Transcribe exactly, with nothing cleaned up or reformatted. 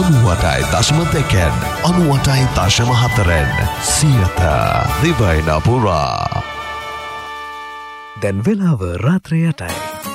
අනුවටයි දශම දෙකෙන් අනුවටයි දශම හතරෙන් සියත දිවයින පුරා. දැන් වෙලාව රාත්‍රී අටයි.